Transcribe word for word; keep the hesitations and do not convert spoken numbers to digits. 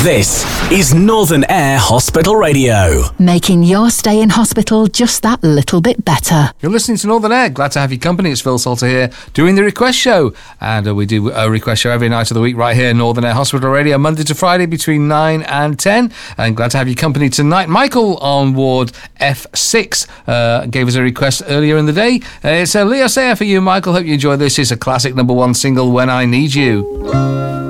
This is Northern Air Hospital Radio. Making your stay in hospital just that little bit better. You're listening to Northern Air. Glad to have your company. It's Phil Salter here doing the request show. And uh, we do a request show every night of the week right here, Northern Air Hospital Radio, Monday to Friday between nine and ten. And glad to have your company tonight. Michael on ward F six uh, gave us a request earlier in the day. Uh, it's a Leo Sayer for you, Michael. Hope you enjoy this. It's a classic number one single, When I Need You.